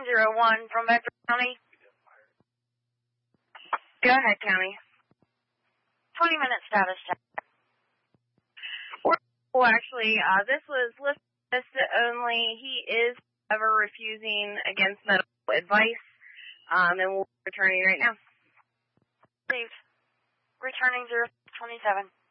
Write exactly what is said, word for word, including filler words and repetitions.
Returning zero one from Bedford County. Go ahead, County. twenty minute status check. Well, actually, uh, this was listed only. He is ever refusing against medical advice, um, and we'll be returning right now. Please. Returning zero twenty-seven.